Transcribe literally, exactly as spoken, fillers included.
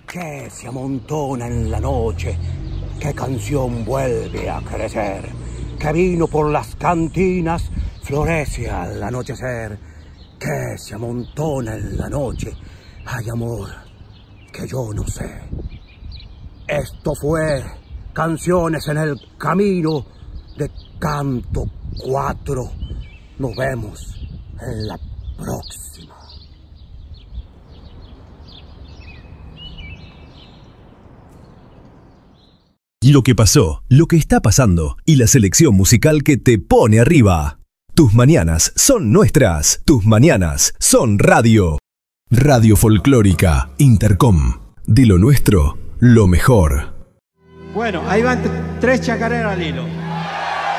que se amontona en la noche, qué canción vuelve a crecer, que vino por las cantinas florece al anochecer, que se amontona en la noche. Hay amor que yo no sé. Esto fue Canciones en el Camino de Canto cuatro. Nos vemos en la próxima. Lo que pasó, lo que está pasando y la selección musical que te pone arriba. Tus mañanas son nuestras. Tus mañanas son radio. Radio Folclórica Intercom. De lo nuestro, lo mejor. Bueno, ahí van tres chacareras al hilo.